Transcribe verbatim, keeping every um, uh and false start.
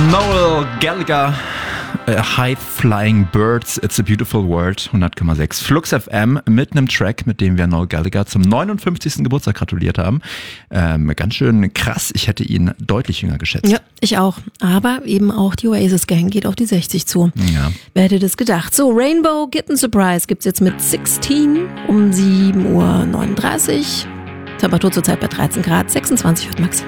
Noel Gallagher, uh, High Flying Birds, It's a Beautiful World, hundert Komma sechs Flux F M mit einem Track, mit dem wir Noel Gallagher zum neunundfünfzigsten Geburtstag gratuliert haben. Ähm, ganz schön krass, ich hätte ihn deutlich jünger geschätzt. Ja, ich auch. Aber eben auch die Oasis Gang geht auf die sechzig zu. Ja. Wer hätte das gedacht? So, Rainbow Kitten Surprise gibt's jetzt mit sechzehn um sieben Uhr neununddreißig. Temperatur zurzeit bei dreizehn Grad, sechsundzwanzig wird Max.